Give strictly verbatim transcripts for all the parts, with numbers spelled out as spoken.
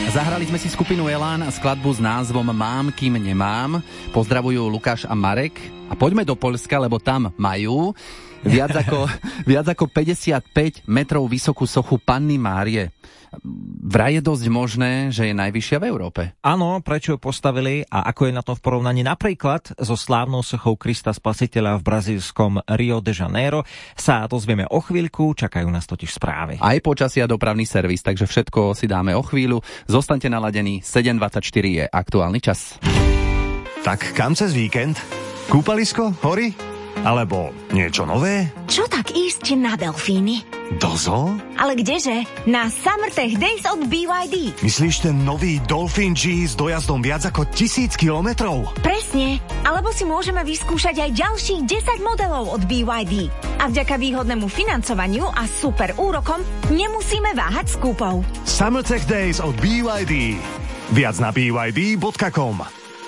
Zahrali sme si skupinu Elán a skladbu s názvom Mám, kým nemám. Pozdravujú Lukáš a Marek. A poďme do Poľska, lebo tam majú viac ako, viac ako päťdesiatpäť metrov vysokú sochu Panny Márie. Vraj je dosť možné, že je najvyššia v Európe. Áno, prečo ju postavili a ako je na tom v porovnaní napríklad so slávnou sochou Krista Spasiteľa v brazílskom Rio de Janeiro, sa dozvieme o chvíľku, čakajú nás totiž správy. Aj počasia dopravný servis, takže všetko si dáme o chvíľu. Zostaňte naladení, sedem dvadsaťštyri je aktuálny čas. Tak kam cez víkend? Kúpalisko? Hory? Alebo niečo nové? Čo tak ísť na delfíny? Do zoo? Ale kdeže? Na Summertech Days od bé vaj dé. Myslíš ten nový Dolphin G s dojazdom viac ako tisíc kilometrov? Presne. Alebo si môžeme vyskúšať aj ďalších desať modelov od bé vaj dé. A vďaka výhodnému financovaniu a super úrokom nemusíme váhať s kúpou. Summertech Days od bé vaj dé. Viac na bé vaj dé bodka com.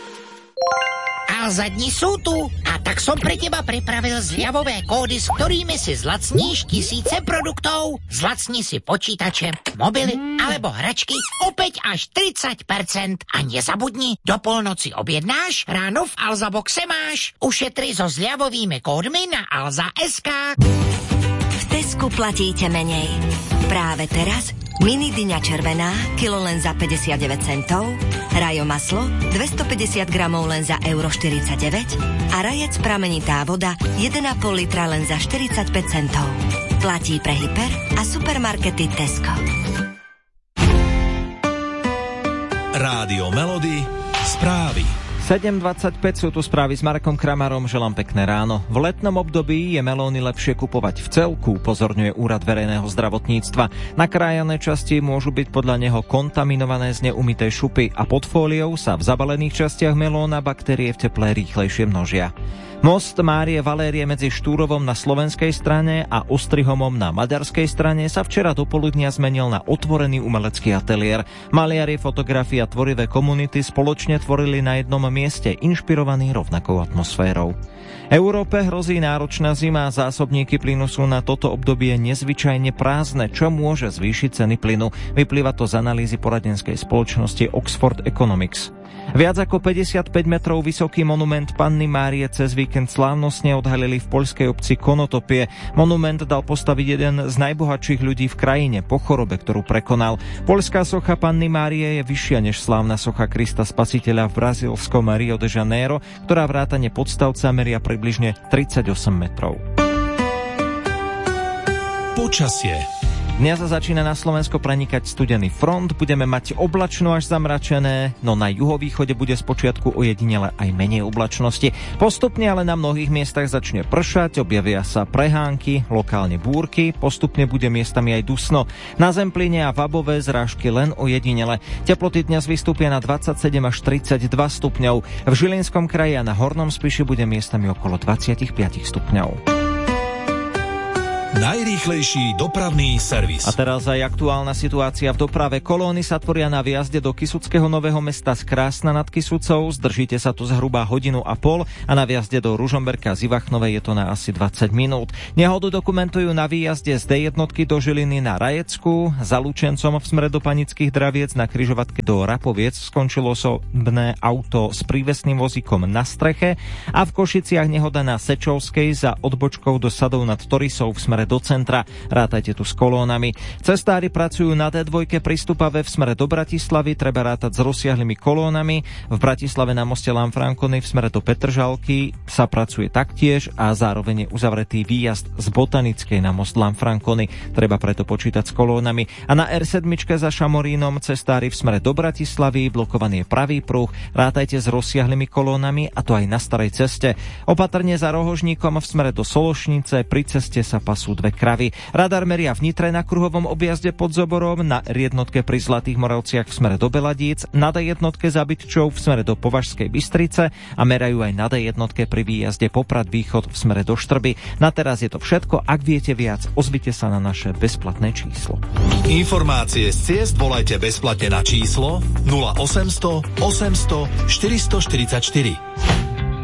A zadni sú tu. A tak som pre teba pripravil zľavové kódy, s ktorými si zlacníš tisíce produktov. Zlacni si počítače, mobily alebo hračky opäť až tridsať percent. A nezabudni, do polnoci objednáš, ráno v Alza Boxe máš. Ušetri so zľavovými kódmi na alza bodka es ká. V Tesku platíte menej. Práve teraz mini dyňa červená, kilo len za päťdesiatdeväť centov, rajo maslo dvestopäťdesiat gramov len za euro štyridsaťdeväť a rajec pramenitá voda jeden a pol litra len za štyridsaťpäť centov. Platí pre hyper a supermarkety Tesco. Rádio Melody, správy. sedem dvadsaťpäť sú tu správy s Markom Kramarom, želám pekné ráno. V letnom období je melóny lepšie kupovať v celku, pozorňuje Úrad verejného zdravotníctva. Nakrájané časti môžu byť podľa neho kontaminované z neumytej šupy a pod fóliou sa v zabalených častiach melóna baktérie v teple rýchlejšie množia. Most Márie Valérie medzi Štúrovom na slovenskej strane a Ostrihomom na maďarskej strane sa včera dopoludnia zmenil na otvorený umelecký ateliér. Maliari, fotografie a tvorivé komunity spoločne tvorili na jednom mieste, inšpirovaný rovnakou atmosférou. Európe hrozí náročná zima a zásobníky plynu sú na toto obdobie nezvyčajne prázdne, čo môže zvýšiť ceny plynu. Vyplýva to z analýzy poradenskej spoločnosti Oxford Economics. Viac ako päťdesiatpäť metrov vysoký monument Panny Márie cez víkend slávnostne odhalili v poľskej obci Konotopie. Monument dal postaviť jeden z najbohatších ľudí v krajine po chorobe, ktorú prekonal. Poľská socha Panny Márie je vyššia než slávna socha Krista Spasiteľa v brazílskom Rio de Janeiro, ktorá vrátane podstavca meria približne tridsaťosem metrov. Počasie. Dnes sa začína na Slovensko prenikať studený front, budeme mať oblačno až zamračené, no na juhovýchode bude spočiatku ojedinele aj menej oblačnosti. Postupne ale na mnohých miestach začne pršať, objavia sa prehánky, lokálne búrky, postupne bude miestami aj dusno. Na Zempline a Vabové zrážky len ojedinele. Teploty dnes vystúpia na dvadsaťsedem až tridsaťdva stupňov. V Žilinskom kraji a na Hornom Spiši bude miestami okolo dvadsaťpäť stupňov. Najrýchlejší dopravný servis. A teraz aj aktuálna situácia v doprave. Kolóny sa tvoria na výjazde do Kysuckého Nového Mesta z Krásna nad Kysucou. Zdržíte sa tu zhruba hodinu a pol a na výjazde do Ružomberka z Ivachnovej je to na asi dvadsať minút. Nehodu dokumentujú na výjazde z dé jedna do Žiliny na Rajecku, za Lučencom v smere do Panických Draviec na križovatke do Rapoviec skončilo osobné auto s prívesným vozíkom na streche a v Košiciach nehoda na Sečovskej za odbočkou do Sadov nad Torisou v smere do centra. Rátajte tu s kolónami. Cestári pracujú na dé dva pri Stupave v smere do Bratislavy, treba rátať s rozsiahlymi kolónami. V Bratislave na moste Lanfrancony v smere do Petržalky sa pracuje taktiež a zároveň je uzavretý výjazd z Botanickej na most Lanfrancony. Treba preto počítať s kolónami. A na er sedem za Šamorínom cestári v smere do Bratislavy, blokovaný je pravý pruh. Rátajte s rozsiahlymi kolónami a to aj na starej ceste. Opatrne za Rohožníkom v smere do Sološnice, pri ceste sa pasú dve kravy. Radar meria v Nitre na kruhovom objazde pod Zoborom, na er jednotke pri Zlatých Moravciach v smere do Beladíc, na dé jednotke za Bytčou v smere do Považskej Bystrice a merajú aj na dé jednotke pri výjazde Poprad Východ v smere do Štrby. Na teraz je to všetko. Ak viete viac, ozvite sa na naše bezplatné číslo. Informácie z ciest volajte bezplatne na číslo nula osemsto osemsto štyristoštyridsaťštyri.